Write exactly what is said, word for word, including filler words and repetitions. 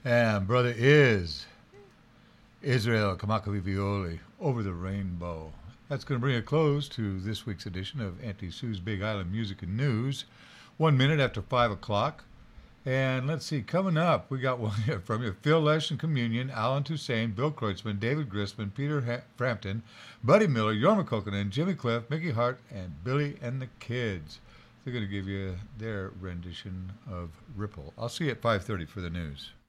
And brother is Israel Kamakawivioli, Over the Rainbow. That's going to bring a close to this week's edition of Auntie Sue's Big Island Music and News. One minute after five o'clock. And let's see, coming up, we got one here from you. Phil Lesh and Communion, Alan Toussaint, Bill Kreutzmann, David Grisman, Peter ha- Frampton, Buddy Miller, Yorma Kokinen, Jimmy Cliff, Mickey Hart, and Billy and the Kids. They're going to give you their rendition of Ripple. I'll see you at five thirty for the news.